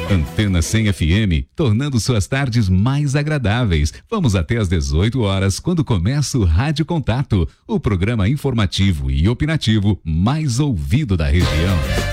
Antena 100 FM, tornando suas tardes mais agradáveis. Vamos até às 18 horas, quando começa o Rádio Contato, o programa informativo e opinativo mais ouvido da região.